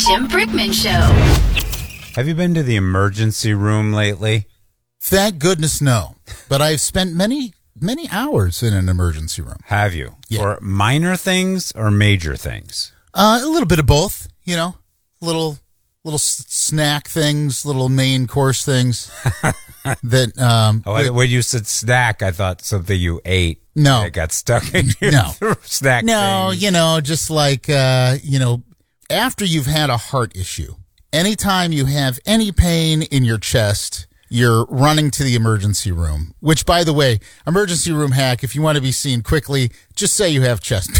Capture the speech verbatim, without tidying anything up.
Tim Brickman Show. Have you been to the emergency room lately? Thank goodness no. But I've spent many, many hours in an emergency room. Have you? Yeah. For minor things or major things? Uh, a little bit of both, you know, little little s- snack things, little main course things that. Um, Oh, I- when you said snack, I thought something you ate. No. It got stuck in your No. snack. no, thing. you know, just like uh, you know, after you've had a heart issue, anytime you have any pain in your chest, you're running to the emergency room. Which, by the way, emergency room hack. If you want to be seen quickly, just say you have chest pain.